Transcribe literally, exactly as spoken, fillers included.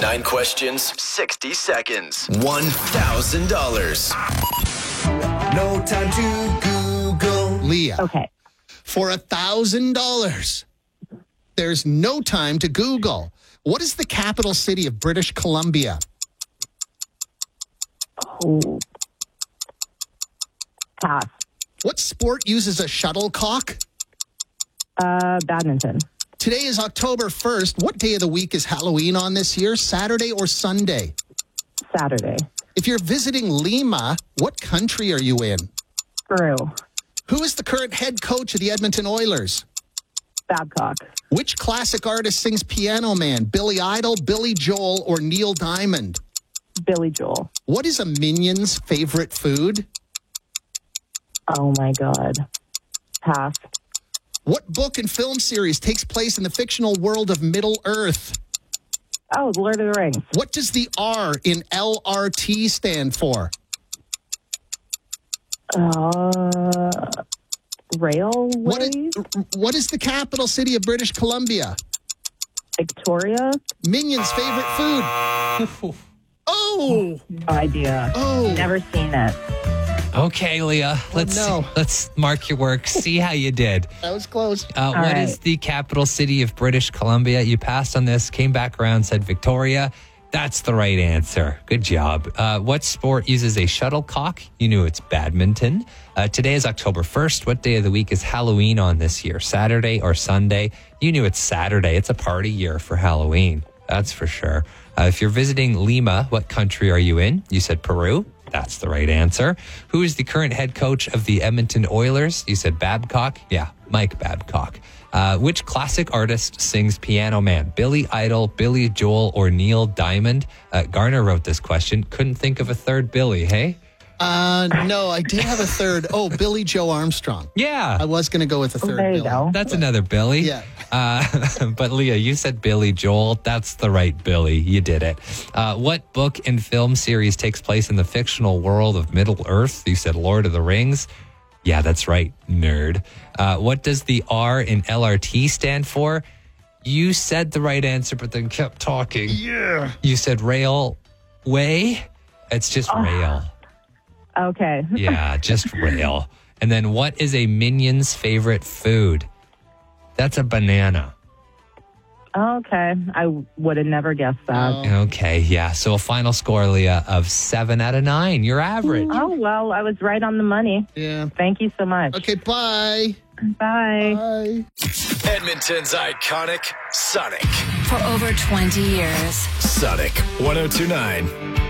Nine questions, sixty seconds, one thousand dollars. No time to Google. Leah, Okay. for one thousand dollars, there's no time to Google. What is the capital city of British Columbia? Oh. Pass. What sport uses a shuttlecock? Uh, badminton. Today is October first. What day of the week is Halloween on this year? Saturday or Sunday? Saturday. If you're visiting Lima, what country are you in? Peru. Who is the current head coach of the Edmonton Oilers? Babcock. Which classic artist sings Piano Man? Billy Idol, Billy Joel, or Neil Diamond? Billy Joel. What is a minion's favorite food? Oh, my God. Pass. What book and film series takes place in the fictional world of Middle-earth? Oh, Lord of the Rings. What does the R in L R T stand for? Uh, railways? What is, what is the capital city of British Columbia? Victoria? Minion's favorite food. Oh! No idea. Oh! Never seen it. Okay, Leah. Let's no. see, let's mark your work. See how you did. That was close. Uh, what right. is the capital city of British Columbia? You passed on this, came back around, said Victoria. That's the right answer. Good job. Uh, what sport uses a shuttlecock? You knew it's badminton. Uh, today is October first. What day of the week is Halloween on this year? Saturday or Sunday? You knew it's Saturday. It's a party year for Halloween. That's for sure. Uh, if you're visiting Lima, what country are you in? You said Peru. That's the right answer. Who is the current head coach of the Edmonton Oilers? You said Babcock. Yeah, Mike Babcock. Uh, which classic artist sings Piano Man? Billy Idol, Billy Joel, or Neil Diamond? Uh, Garner wrote this question. Couldn't think of a third Billy, hey? Uh, no, I did have a third. Oh, Billy Joe Armstrong. Yeah. I was going to go with a third There you Billy. go. That's another Billy. Yeah. Uh, but Leah, you said Billy Joel. That's the right Billy. You did it. Uh, what book and film series takes place in the fictional world of Middle Earth? You said Lord of the Rings. Yeah, that's right, nerd. Uh, what does the R in L R T stand for? You said the right answer, but then kept talking. Yeah. You said railway. It's just Oh. rail. Okay. Yeah, just rail. And then what is a minion's favorite food? That's a banana. Okay. I would have never guessed that. Okay, yeah. So a final score, Leah, of seven out of nine. You're average. Oh, well, I was right on the money. Yeah. Thank you so much. Okay, bye. Bye. Bye. Edmonton's iconic Sonic. For over twenty years. Sonic one oh two nine.